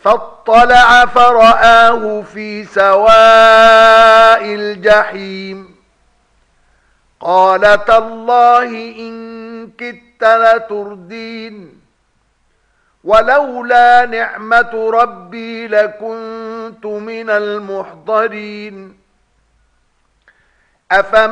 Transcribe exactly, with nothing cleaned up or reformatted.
فاطلع فرآه في سواء الجحيم قال تالله إن كدت لتردين ولولا نعمة ربي لكنت من المحضرين. أفمن